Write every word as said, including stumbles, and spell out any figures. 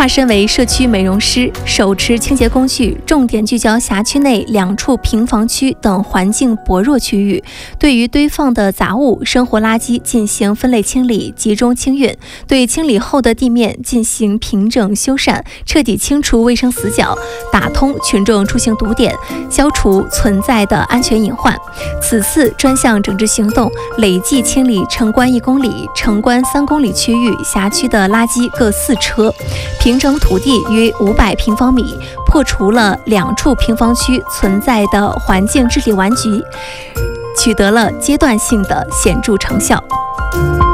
化身为社区美容师，手持清洁工具，重点聚焦辖区内两处平房区等环境薄弱区域，对于堆放的杂物、生活垃圾进行分类清理、集中清运，对清理后的地面进行平整修缮，彻底清除卫生死角，打通群众出行堵点，消除存在的安全隐患。此次专项整治行动累计清理城关一公里、城关三公里区域辖区的垃圾各四车，平整土地约五百平方米，破除了两处平房区存在的环境治理顽局，取得了阶段性的显著成效。